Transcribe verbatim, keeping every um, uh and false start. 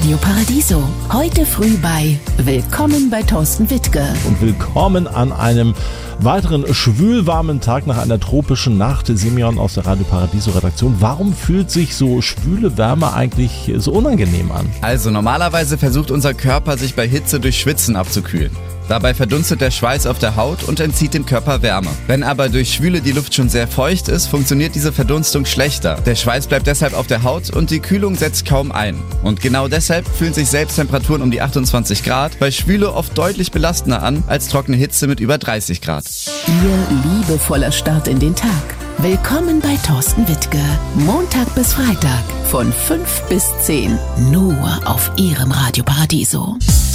Radio Paradiso. Heute früh bei Willkommen bei Thorsten Wittke. Und willkommen an einem weiteren schwülwarmen Tag nach einer tropischen Nacht. Simeon aus der Radio Paradiso Redaktion. Warum fühlt sich so schwüle Wärme eigentlich so unangenehm an? Also normalerweise versucht unser Körper, sich bei Hitze durch Schwitzen abzukühlen. Dabei verdunstet der Schweiß auf der Haut und entzieht dem Körper Wärme. Wenn aber durch Schwüle die Luft schon sehr feucht ist, funktioniert diese Verdunstung schlechter. Der Schweiß bleibt deshalb auf der Haut und die Kühlung setzt kaum ein. Und genau deshalb fühlen sich selbst Temperaturen um die achtundzwanzig Grad bei Schwüle oft deutlich belastender an als trockene Hitze mit über dreißig Grad. Ihr liebevoller Start in den Tag. Willkommen bei Thorsten Wittke. Montag bis Freitag von fünf bis zehn. Nur auf Ihrem Radio Paradiso.